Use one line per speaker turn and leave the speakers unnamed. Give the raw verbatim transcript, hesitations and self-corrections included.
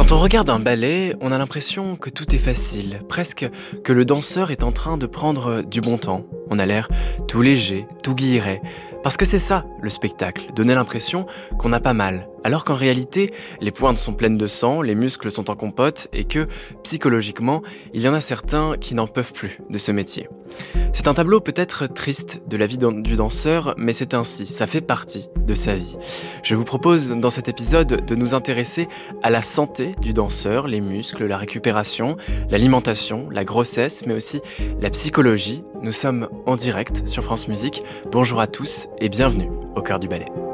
Quand on regarde un ballet, on a l'impression que tout est facile, presque que le danseur est en train de prendre du bon temps. On a l'air tout léger, tout guilleret. Parce que c'est ça, le spectacle, donner l'impression qu'on n'a pas mal. Alors qu'en réalité, les pointes sont pleines de sang, les muscles sont en compote et que, psychologiquement, il y en a certains qui n'en peuvent plus de ce métier. C'est un tableau peut-être triste de la vie du danseur, mais c'est ainsi, ça fait partie de sa vie. Je vous propose dans cet épisode de nous intéresser à la santé du danseur, les muscles, la récupération, l'alimentation, la grossesse, mais aussi la psychologie. Nous sommes en direct sur France Musique. Bonjour à tous et bienvenue au Cœur du Ballet.